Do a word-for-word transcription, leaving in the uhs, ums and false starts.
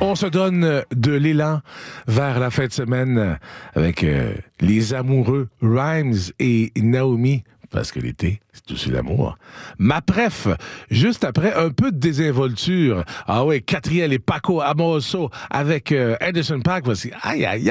On se donne de l'élan vers la fin de semaine avec euh, les amoureux Rhymes et Naomi, parce que l'été, c'est aussi l'amour. Ma préf, juste après un peu de désinvolture. Ah oui, Catriel et Paco Amoroso avec euh, Anderson .Paak. Voici, aïe, aïe,